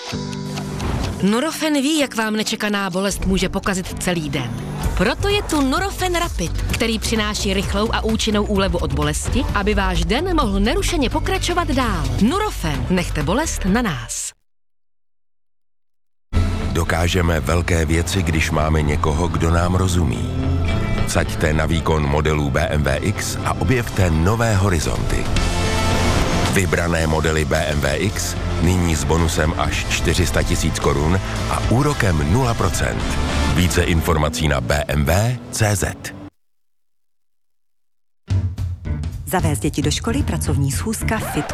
Nurofen ví, jak vám nečekaná bolest může pokazit celý den. Proto je tu Nurofen Rapid, který přináší rychlou a účinnou úlevu od bolesti, aby váš den mohl nerušeně pokračovat dál. Nurofen, nechte bolest na nás. Dokážeme velké věci, když máme někoho, kdo nám rozumí. Vsaďte na výkon modelů BMW X a objevte nové horizonty. Vybrané modely BMW X nyní s bonusem až 400 000 korun a úrokem 0%. Více informací na bmw.cz. Zavést děti do školy, pracovní schůzka, fit